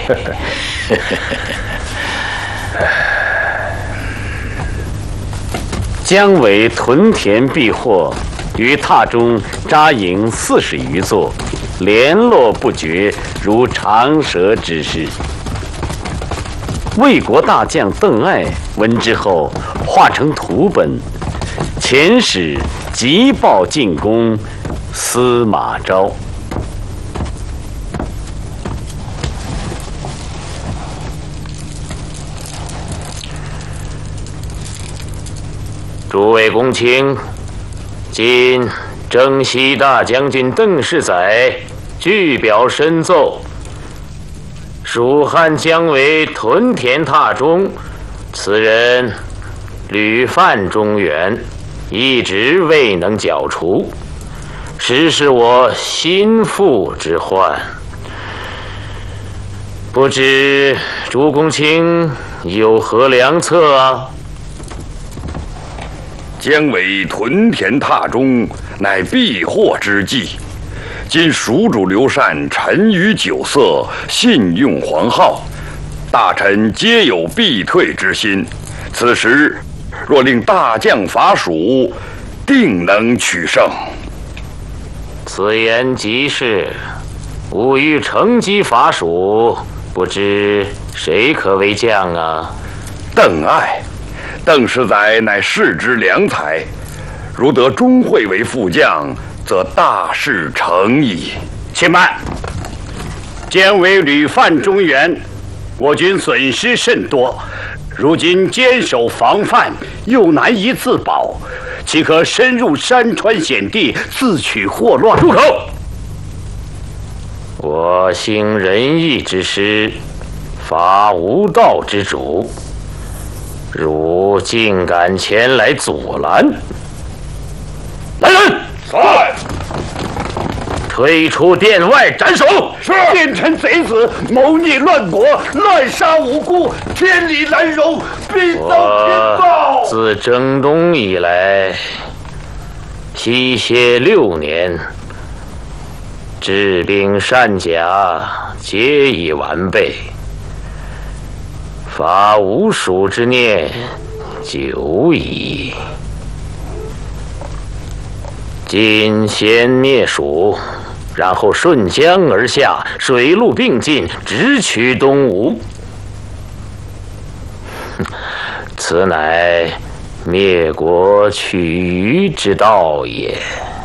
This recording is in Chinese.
姜维屯田避祸，于榻中扎营40余座，联络不绝，如长蛇之势。魏国大将邓艾闻之后，画成图本，遣使急报进攻司马昭。诸位公卿，今征西大将军邓世载据表申奏。蜀汉姜维屯田榻中，此人屡犯中原，一直未能剿除，实是我心腹之患。不知诸公卿有何良策啊？ 姜维屯田榻中，乃避祸之计。今蜀主刘禅沉于酒色，信用黄皓，大臣皆有避退之心。此时若令大将伐蜀，定能取胜。 此言极是。吾欲乘机伐蜀，不知谁可为将啊？ 邓艾，邓世载乃世之良才，如得钟会为副将，则大事成矣。 且慢，姜维屡犯中原，我军损失甚多，如今坚守防范，又难以自保，岂可深入山川险地，自取祸乱？住口！ 我行仁义之师，伐无道之主，汝竟敢前来阻拦？来人！ 在。 推出殿外斩首！ 是。奸臣贼子谋逆乱国，滥杀无辜，天理难容，必遭天报。 自征东以来，西歇6年，治兵善甲皆已完备，伐吴蜀之念久矣。今先灭蜀，然后顺江而下，水陆并进，直取东吴。此乃灭国取余之道也。